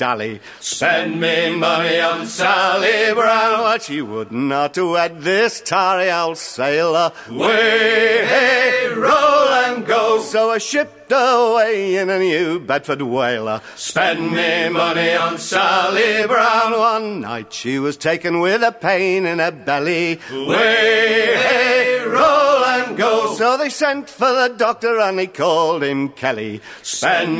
dally. Spend me money on Sally Brown, but she would not wed this tarry old sailor. Way, hey, roll and go. So I shipped away in a New Bedford whaler. Spend me money on Sally Brown. One night she was taken with a pain in her belly. Way, hey, roll and go. So they sent for the doctor and they called him Kelly. Spend